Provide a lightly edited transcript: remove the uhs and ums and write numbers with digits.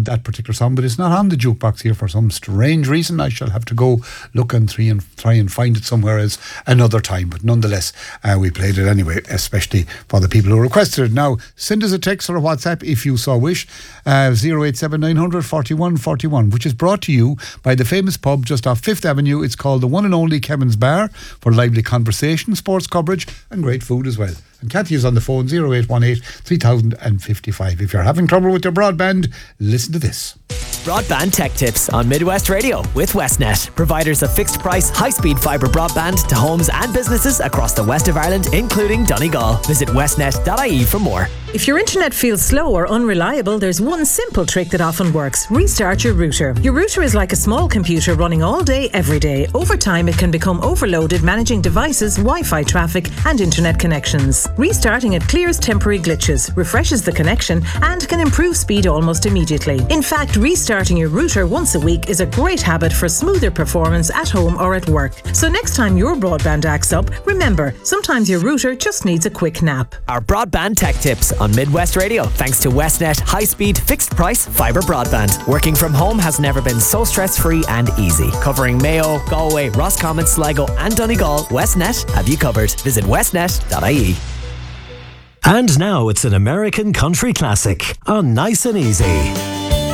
that particular song, but it's not on the jukebox here for some strange reason. I shall have to go look and try and find it somewhere else another time. But nonetheless, we played it anyway, especially for the people who requested it. Now, send us a text or a WhatsApp if you so wish. 087 900 41 41, which is brought to you by the famous pub just off 5th Avenue. It's called the one and only Kevin's Bar, for lively conversation, sports coverage and great food as well. And Kathy is on the phone, 0818 3055. If you're having trouble with your broadband, listen to this. Broadband Tech Tips on Midwest Radio with Westnet, providers of fixed price, high-speed fibre broadband to homes and businesses across the west of Ireland, including Donegal. Visit westnet.ie for more. If your internet feels slow or unreliable, there's one simple trick that often works. Restart your router. Your router is like a small computer running all day, every day. Over time, it can become overloaded managing devices, Wi-Fi traffic and internet connections. Restarting it clears temporary glitches, refreshes the connection and can improve speed almost immediately. In fact, restarting your router once a week is a great habit for smoother performance at home or at work. So next time your broadband acts up, remember, sometimes your router just needs a quick nap. Our Broadband Tech Tips on Midwest Radio, thanks to Westnet high-speed, fixed-price fibre broadband. Working from home has never been so stress-free and easy. Covering Mayo, Galway, Roscommon, Sligo and Donegal, Westnet have you covered. Visit westnet.ie. And now it's an American country classic on Nice and Easy.